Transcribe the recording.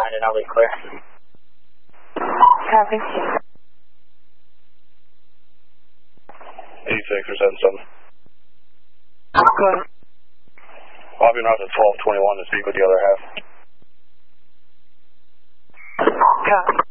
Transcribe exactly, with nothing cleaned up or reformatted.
landing, I'll be clear. Copy. eighty-six or seven seven. Good. I'll be out at twelve twenty-one to speak with the other half. Copy.